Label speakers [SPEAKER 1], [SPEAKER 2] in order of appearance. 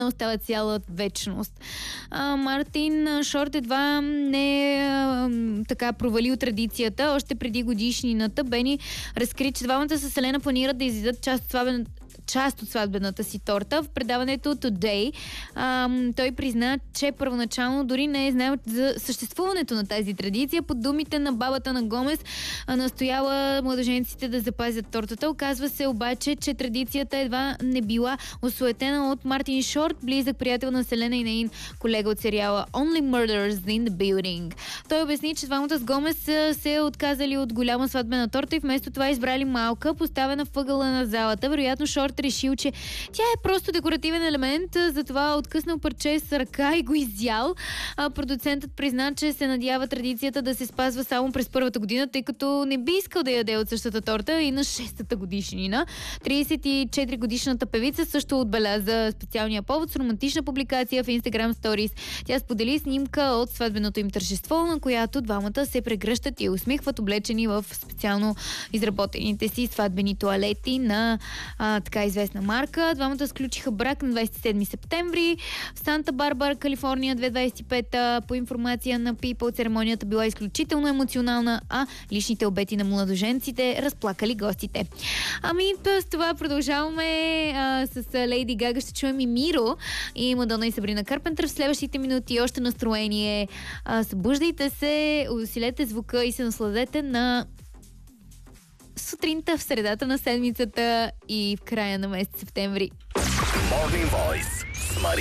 [SPEAKER 1] остава цяла вечност. Мартин Шорт едва не така провалил традицията. Още преди годишнината Бени разкри, че двамата със Селена планират да изядат част от сватбената си торта. В предаването Today той призна, че първоначално дори не е знаел за съществуването на тази традиция. Под думите на бабата на Гомес настояла младоженците да запазят тортата. Оказва се обаче, че традицията едва не била осуетена от Мартин Шорт, близък приятел на Селена и нейн колега от сериала Only Murders in the Building. Той обясни, че двамата с Гомес са се отказали от голяма сватбена торта и вместо това избрали малка, поставена в ъгъла на залата. Вероятно Шорт решил, че тя е просто декоративен елемент, затова откъснал парче с ръка и го изял. Продуцентът призна, че се надява традицията да се спазва само през първата година, тъй като не би искал да яде от същата торта и на 6-та годишнина. 34-годишната певица също отбеляза специалния повод с романтична публикация в Instagram Stories. Тя сподели снимка от сватбеното им тържество, на която двамата се прегръщат и усмихват, облечени в специално изработените си сватбени тоалети на така известна марка. Двамата сключиха брак на 27 септември в Санта Барбара, Калифорния, 2025. По информация на People, церемонията била изключително емоционална, а личните обети на младоженците разплакали гостите. С това продължаваме с Лейди Гага. Ще чуем и Миро и Мадона и Сабрина Карпентър в следващите минути. Още настроение. Събуждайте се, усилете звука и се насладете на сутринта, в средата на седмицата и в края на месец септември.